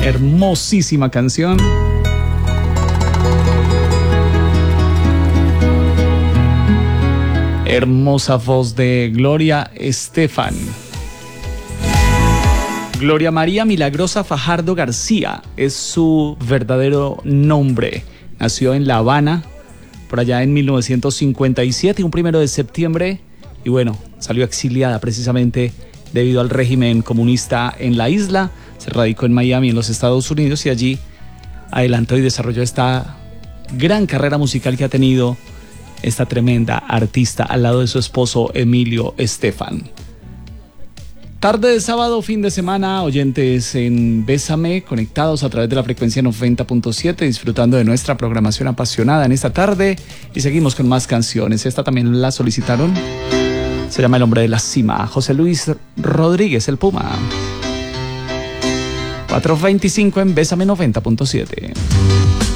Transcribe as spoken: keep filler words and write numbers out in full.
Hermosísima canción. Hermosa voz de Gloria Estefan. Gloria María Milagrosa Fajardo García es su verdadero nombre. Nació en La Habana, por allá en mil novecientos cincuenta y siete, un primero de septiembre, y bueno, salió exiliada precisamente debido al régimen comunista en la isla. Se radicó en Miami, en los Estados Unidos, y allí adelantó y desarrolló esta gran carrera musical que ha tenido esta tremenda artista al lado de su esposo Emilio Estefan. Tarde de sábado, fin de semana, oyentes en Bésame, conectados a través de la frecuencia noventa punto siete, disfrutando de nuestra programación apasionada en esta tarde, y seguimos con más canciones. Esta también la solicitaron. Se llama El Hombre de la Cima, José Luis Rodríguez, el Puma. cuatro veinticinco en Bésame noventa punto siete.